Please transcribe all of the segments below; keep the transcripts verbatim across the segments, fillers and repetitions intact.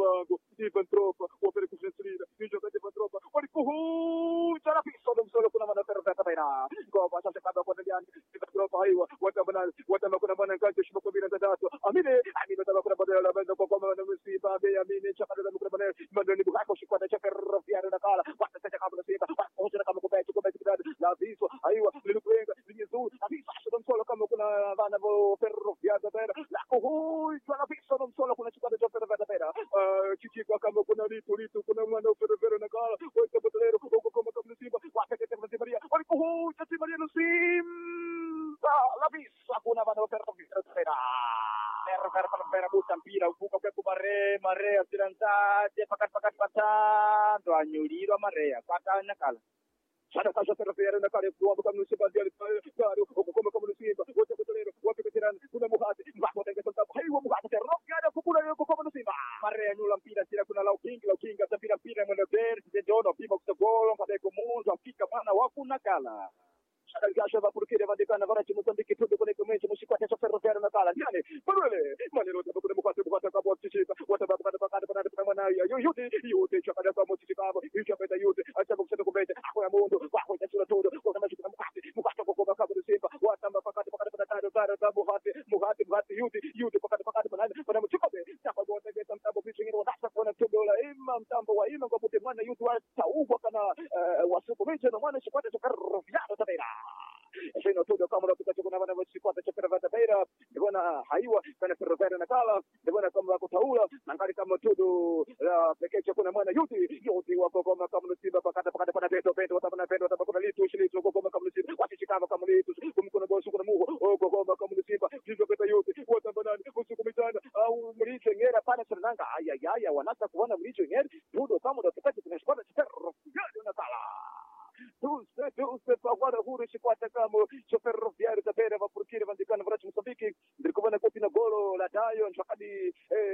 wangu Ivan Tropa wapele kufikiria hicho kati Ivan Tropa walikuhu jana pisa ndo msolo kuna mana perfecta baina kwa basa sekaba kwa ndani Ivan Tropa haiwa watabana watama kuna mana kaje shimo kwa bila tatu amine amine taba kuna badala benda kwa kama na msiba be amine chakada na kuna mana mandani buhako shikwata cha ferroviario na kala wata cha kama msiba kwa kama kwa beti kwa beti la viso haiwa lilikuenga liyezu avisa ndo msolo kama kuna vana vo ferroviario baina la kuhu jana pisa ndo msolo kuna chikwata cha ferroviario baina chichika kama kuna litu litu kuna mwana ferroviario na kala wata botelero huko kama kama msiba wata cha kama Maria walikuhu cha Maria Lusim la visa kuna vana vo ferroviario baina per per per per bukan pira buka ke kumare mare atiranta je pakat pakat pata do anyuriro marea pakana kala sada kasha terapere na kale kwa bukan nusiba dia kare ko kuma kuma nusiba wote kutolero wote kutiran kuna muhati mbako tenge tanta haiwa muhati terok ada kukula ko kuma nusiba marea nyulam pira tira kuna lau king lau king ta pira pira mwana ber de dono pimo ko gol kade ko munzo fika pana wakuna kala Gasha va porque va de cana varati Mozambique tudo con comincia musica che ferroviario na kala diane parole manero da con muquato muquato ka bot chica wata ba ba ba ba ba mana yo yo yo te chaka da musica ba yo chaka da yo te acha boxe do comete kwa mundo kwa kwa tula todo kwa maji kuna muquato muquato ko ba ka do simba wata ba pakati pakati pakati da da muhati muhati muhati yuti yuti pakati pakati pana pana musica be chapa go te tam tam bichi ngiro dasa kona tudo la imam tambo wa imam ko puti mana yuti wa tauba kana wasuko meje no mana chikwata cha ferroviario tabera Sino tudo kama ndo tukacho kuna wana msikwata cha ferroviario tabera ndivona haiwa kana ferroviario na kala ndivona kama kutaula nangari kama tudo la pekee kuna mwana yuti yuti wako kama kama msiba pakata pakata pana peto peto watabana peto watabana litu shilitu wako kama kama msiba watichikava kama litu kumkuna bosu kuna muho wako kama kama msiba jizo peta yuti watabana usiku mitana au mlicho ngera pana sananga aya aya wanasa kuona mlicho ngera tudo kama ndo tukacho kuna shikwata cha ferroviario na kala Tuste, tuste, agora huru chikwata kama cho ferroviario da beira va porkire van dikana vrati Mozambique ndikubana kopi na golo la dayo nchakadi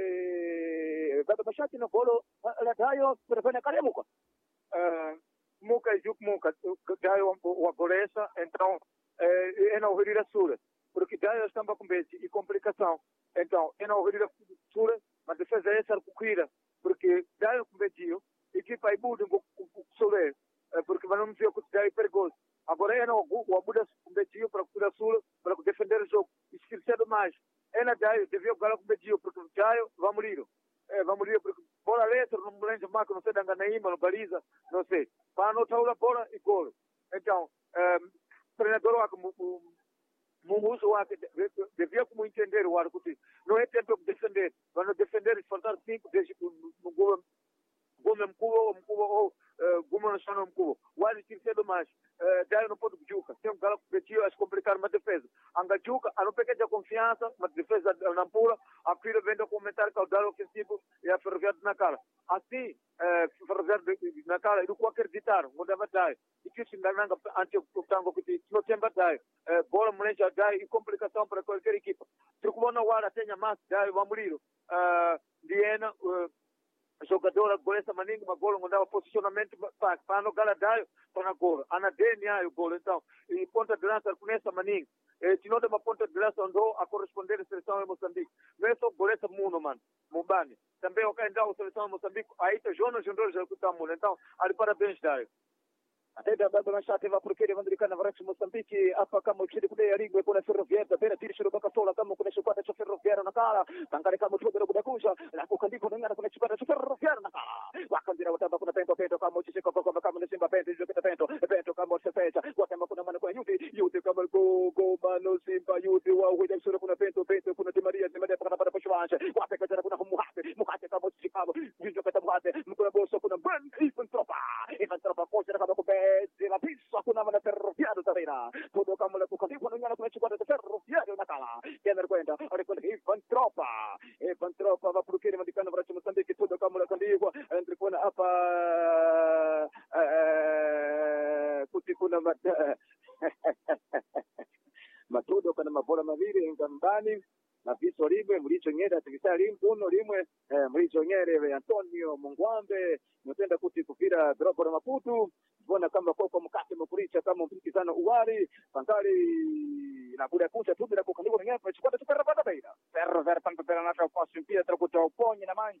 eh baba bashati na golo la dayo prefena karemuka eh muka juk muka dayo wa golesa então eh ena ouvir sura porque dayo estamba com beti e complicação então ena ouvir sura mas defesa essa cuquira porque dayo com betio equipa ibudo com soler porque vamos ver que é perigoso. Agora é não o abuda competiu para cuidar sul para defender o jogo. Esquecer mais. É na daí devia jogar competiu porque daí vai morrer. É vai morrer porque bola letra não lembra mais que não sei da Ganaíma, no baliza, não sei. Para não taula bola e gol. Então, treinador lá como Munguzo lá devia como entender o arco. Não é tempo de defender. Quando defender esforçar cinco desde no gol gome mkubwa mkubwa ou goma no chão mkubwa wali kircedo mais daí não pode juca tem um galo competitivo a se complicar uma defesa anga juca a não pegar confiança uma defesa na pura a fila vendo comentar que o dado ofensivo e a ferroviária na cara assim ferroviária na cara do qualquer acreditar não dava daí e que se enganando ante o tango que não tem daí bola mulher daí e complicação para qualquer equipa truco na hora tenha mais daí vamos morrer Diana jogadora golesa maningi magolo ngondava posicionamento para para no galadaio para gol ana denia o gol então e ponta de lança conhece maningi e tinoda uma ponta de lança andou a corresponder à seleção de Moçambique não é só golesa muno mano mubani também o que ainda a seleção de Moçambique aí tá Jonas Jundor já está muno então ali parabéns daí até da baba machate va porque ele vandricana varati Mozambique apa kama uchidi kudai rigwe kuna ferroviario da bena tirisho baka sola kama kuna chikwata cha ferroviario na kala tangare kama tudo na kudakusha na kukandiko ngana kuna chikwata cha ferroviario na kala wakandira wataba kuna pento pento kama uchisi kama kama kama simba pento hizo kita pento pento kama usefecha wakama kuna mana kwa yuti yuti kama go go mano simba yuti wa huja sura kuna pento pento kuna di Maria di Maria para para pochwanje wapeka jana kuna muhate muhate kama uchisi kama hizo kita muhate mkuna boso kuna ban Ivan Tropa Ivan Tropa kocha kama kupe la pista kuna mana ferroviario tabera todo kama la kukatibu na ngana kuna chikwata cha ferroviario na kala yana kwenda alikwenda Ivan Tropa Ivan Tropa va porkire madikana vrati Mozambique todo kama la kandigwa entre kuna hapa kuti kuna matudo kana mabola mavili ngambani na viso limwe mlicho nyere tikisa limpuno limwe mlicho nyere Antonio Mungwambe mtenda kuti kufira dropo na Maputu bona kama kwa mkate mkuricha kama mpikizana uwari pankari na kuda kucha tu bila kukandiko ngene kwa chikwata super bata baida per ver tanto per na posso impia tra kuto ponyi na mangi